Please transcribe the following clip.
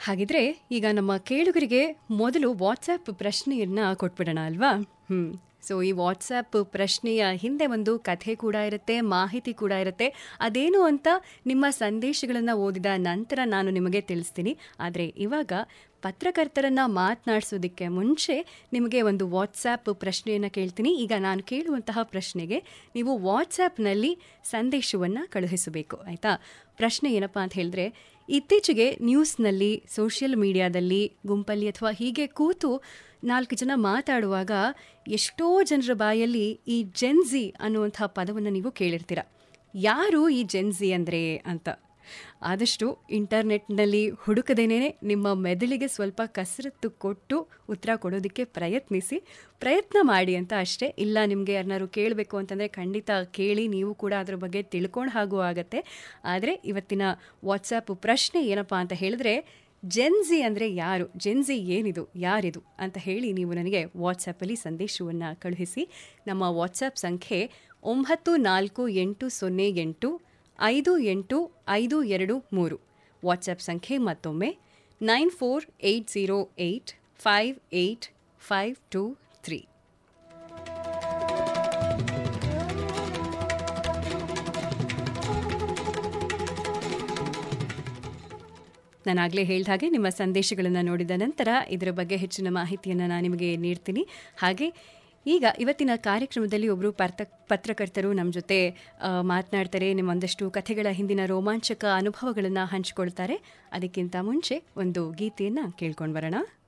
ಹಾಗಿದ್ರೆ ಈಗ ನಮ್ಮ ಕೇಳುಗರಿಗೆ ಮೊದಲು ವಾಟ್ಸ್ಆ್ಯಪ್ ಪ್ರಶ್ನೆಯನ್ನ ಕೊಟ್ಬಿಡೋಣ ಅಲ್ವಾ? ಸೊ ಈ ವಾಟ್ಸ್ಆ್ಯಪ್ ಪ್ರಶ್ನೆಯ ಹಿಂದೆ ಒಂದು ಕಥೆ ಕೂಡ ಇರುತ್ತೆ, ಮಾಹಿತಿ ಕೂಡ ಇರುತ್ತೆ. ಅದೇನು ಅಂತ ನಿಮ್ಮ ಸಂದೇಶಗಳನ್ನು ಓದಿದ ನಂತರ ನಾನು ನಿಮಗೆ ತಿಳಿಸ್ತೀನಿ. ಆದರೆ ಇವಾಗ ಪತ್ರಕರ್ತರನ್ನ ಮಾತನಾಡಿಸೋದಕ್ಕೆ ಮುಂಚೆ ನಿಮಗೆ ಒಂದು ವಾಟ್ಸ್ಆ್ಯಪ್ ಪ್ರಶ್ನೆಯನ್ನು ಕೇಳ್ತೀನಿ. ಈಗ ನಾನು ಕೇಳುವಂತಹ ಪ್ರಶ್ನೆಗೆ ನೀವು ವಾಟ್ಸ್ಆ್ಯಪ್ನಲ್ಲಿ ಸಂದೇಶವನ್ನು ಕಳುಹಿಸಬೇಕು, ಆಯಿತಾ? ಪ್ರಶ್ನೆ ಏನಪ್ಪ ಅಂತ ಹೇಳಿದ್ರೆ, ಇತ್ತೀಚೆಗೆ ನ್ಯೂಸ್ನಲ್ಲಿ, ಸೋಷಿಯಲ್ ಮೀಡಿಯಾದಲ್ಲಿ, ಗುಂಪಲ್ಲಿ ಅಥವಾ ಹೀಗೆ ಕೂತು 4 ಜನ ಮಾತಾಡುವಾಗ ಎಷ್ಟೋ ಜನರ ಬಾಯಲ್ಲಿ ಈ ಜೆನ್ಝಿ ಅನ್ನುವಂಥ ಪದವನ್ನು ನೀವು ಕೇಳಿರ್ತೀರ. ಯಾರು ಈ ಜೆನ್ಝಿ ಅಂದರೆ ಅಂತ ಆದಷ್ಟು ಇಂಟರ್ನೆಟ್ನಲ್ಲಿ ಹುಡುಕದೇನೆ ನಿಮ್ಮ ಮೆದುಳಿಗೆ ಸ್ವಲ್ಪ ಕಸರತ್ತು ಕೊಟ್ಟು ಉತ್ತರ ಕೊಡೋದಕ್ಕೆ ಪ್ರಯತ್ನ ಮಾಡಿ ಅಂತ ಅಷ್ಟೇ. ಇಲ್ಲ ನಿಮಗೆ ಯಾರನ್ನಾರು ಕೇಳಬೇಕು ಅಂತಂದರೆ ಖಂಡಿತ ಕೇಳಿ, ನೀವು ಕೂಡ ಅದ್ರ ಬಗ್ಗೆ ತಿಳ್ಕೊಂಡು ಹಾಗೂ ಆಗತ್ತೆ. ಆದರೆ ಇವತ್ತಿನ ವಾಟ್ಸಪ್ ಪ್ರಶ್ನೆ ಏನಪ್ಪ ಅಂತ ಹೇಳಿದ್ರೆ, ಜೆನ್ಝಿ ಅಂದರೆ ಯಾರು, ಜೆನ್ಝಿ ಏನಿದು, ಯಾರಿದು ಅಂತ ಹೇಳಿ ನೀವು ನನಗೆ ವಾಟ್ಸಪ್ಪಲ್ಲಿ ಸಂದೇಶವನ್ನು ಕಳುಹಿಸಿ. ನಮ್ಮ ವಾಟ್ಸಪ್ ಸಂಖ್ಯೆ 9480858523. ವಾಟ್ಸಪ್ ಸಂಖ್ಯೆ ಮತ್ತೊಮ್ಮೆ 9480858523. ನಾನಾಗಲೇ ಹೇಳಿದ ಹಾಗೆ ನಿಮ್ಮ ಸಂದೇಶಗಳನ್ನು ನೋಡಿದ ನಂತರ ಇದರ ಬಗ್ಗೆ ಹೆಚ್ಚಿನ ಮಾಹಿತಿಯನ್ನು ನಾನು ನಿಮಗೆ ನೀಡ್ತೀನಿ. ಹಾಗೆ ಈಗ ಇವತ್ತಿನ ಕಾರ್ಯಕ್ರಮದಲ್ಲಿ ಒಬ್ಬರು ಪತ್ರಕರ್ತರು ನಮ್ಮ ಜೊತೆ ಮಾತನಾಡ್ತಾರೆ, ನಿಮ್ಮೊಂದಷ್ಟು ಕಥೆಗಳ ಹಿಂದಿನ ರೋಮಾಂಚಕ ಅನುಭವಗಳನ್ನು ಹಂಚಿಕೊಳ್ತಾರೆ. ಅದಕ್ಕಿಂತ ಮುಂಚೆ ಒಂದು ಗೀತೆಯನ್ನು ಕೇಳ್ಕೊಂಡು ಬರೋಣ.